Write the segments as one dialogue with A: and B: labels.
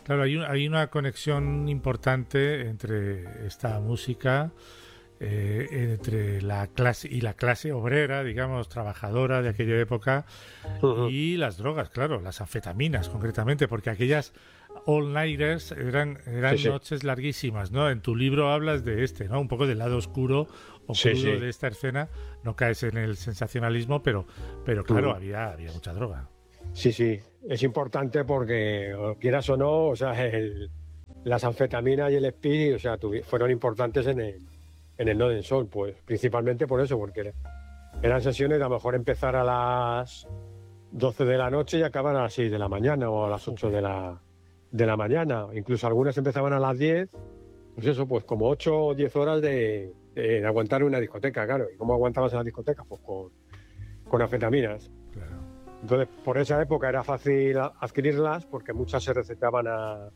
A: Claro, hay una conexión importante entre esta música, entre la clase y la clase obrera, digamos, trabajadora de aquella época,
B: Ujú.
A: y las drogas, claro, las anfetaminas concretamente, porque aquellas all-nighters
B: Sí,
A: eran
B: sí,
A: noches larguísimas, ¿no? En tu libro hablas de este, ¿no? Un poco del lado oscuro o
B: sí,
A: crudo de
B: sí.
A: esta escena, no caes en el sensacionalismo, pero claro,
B: Ujú.
A: había mucha droga.
B: Sí, sí, es importante porque, o quieras o no, o sea, las anfetaminas y el speed, o sea, fueron importantes en el Northern Soul, pues principalmente por eso, porque eran sesiones de a lo mejor empezar a las 12 de la noche y acabar a las 6 de la mañana o a las 8
A: Joder.
B: de la mañana. Incluso algunas empezaban a las 10, pues eso, pues como 8 o 10 horas de aguantar una discoteca, claro. ¿Y cómo aguantabas en la discoteca? Pues con anfetaminas.
A: Claro.
B: Entonces, por esa época era fácil adquirirlas porque muchas se recetaban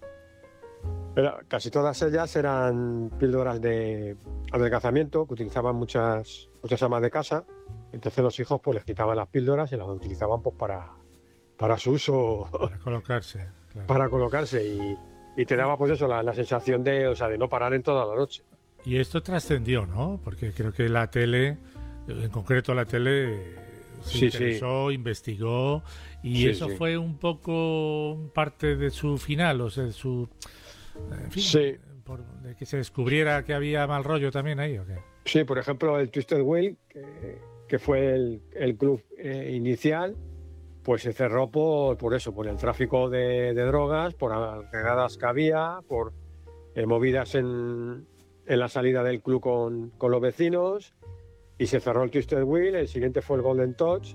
B: casi todas ellas eran píldoras de adelgazamiento que utilizaban muchas amas de casa. Entonces los hijos pues les quitaban las píldoras y las utilizaban pues para su uso,
A: Para colocarse, claro.
B: para colocarse y te
A: Y,
B: daba pues eso, la sensación de, o sea, de no parar en toda la noche.
A: y esto trascendió, ¿no? Porque creo que la tele, en concreto la tele, se
B: Sí, sí,
A: interesó, investigó, y
B: sí,
A: eso
B: sí.
A: fue un poco parte de su final, o sea, de su, en fin,
B: Sí,
A: de que se descubriera que había mal rollo también ahí, ¿o qué?
B: sí, por ejemplo, el Twisted Wheel, que fue el club inicial, pues se cerró por eso, por el tráfico de drogas, por regadas que había, por movidas en la salida del club con los vecinos, y se cerró el Twisted Wheel. El siguiente fue el Golden Touch,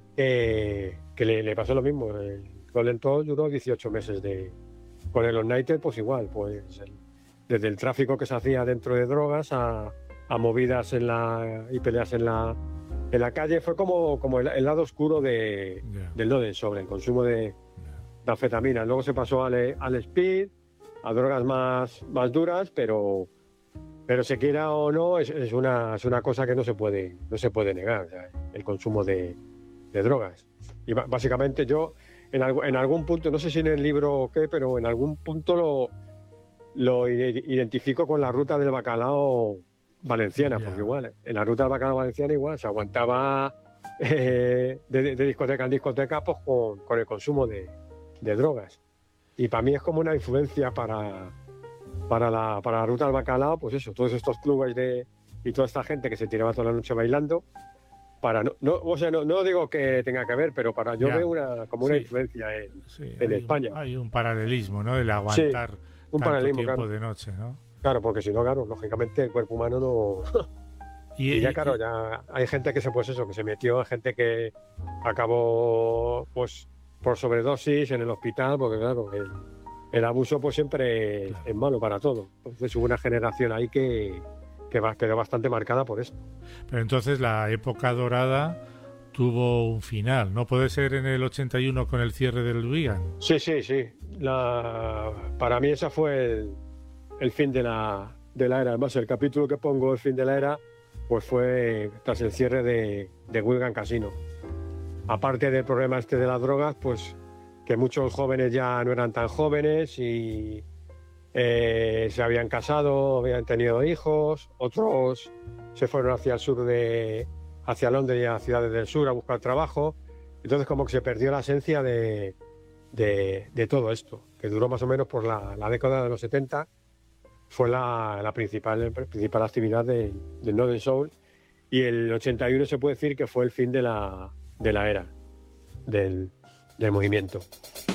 B: que le pasó lo mismo. El Golden Touch duró 18 meses con el United, pues igual, pues desde el tráfico que se hacía dentro de drogas a movidas y peleas en la calle, fue como el lado oscuro
A: Ya,
B: del Loden sobre el consumo de anfetamina. Luego se pasó al speed, a drogas más duras, pero se quiera o no, es una cosa que no se puede negar, o sea, el consumo de drogas. Y básicamente yo, en algún punto, no sé si en el libro o qué, pero en algún punto lo identifico con la ruta del bacalao valenciana, porque
A: ya.
B: igual, en la ruta del bacalao valenciana igual se aguantaba de discoteca en discoteca pues con el consumo de drogas. Y para mí es como una influencia para la ruta del bacalao, pues eso, todos estos clubes y toda esta gente que se tiraba toda la noche bailando, o sea, no digo que tenga que ver, pero yo
A: Ya,
B: veo como una
A: sí,
B: influencia
A: sí,
B: en España.
A: hay un paralelismo, ¿no? El
B: Sí,
A: aguantar
B: un
A: tanto
B: paralelismo,
A: tiempo
B: claro.
A: de noche, ¿no?
B: Claro, porque si no, claro, lógicamente el cuerpo humano no.
A: Y,
B: Y ya,
A: y-
B: claro,
A: y-
B: ya hay gente que se metió, gente que acabó, pues, por sobredosis en el hospital, porque claro, el abuso pues siempre
A: claro.
B: es malo para todo. Entonces hubo una generación ahí que quedó bastante marcada por esto.
A: Pero entonces la época dorada tuvo un final, ¿no? Puede ser en el 81 con el cierre del Wigan.
B: Sí, sí, sí. Para mí ese fue el fin de la era. Además, el capítulo que pongo, el fin de la era, pues fue tras el cierre de Wigan Casino. Aparte del problema este de las drogas, pues que muchos jóvenes ya no eran tan jóvenes y se habían casado, habían tenido hijos, otros se fueron hacia el sur hacia Londres y a ciudades del sur a buscar trabajo. Entonces como que se perdió la esencia de todo esto, que duró más o menos por la década de los 70, fue la principal actividad del Northern Soul, y el 81 se puede decir que fue el fin de la era del movimiento.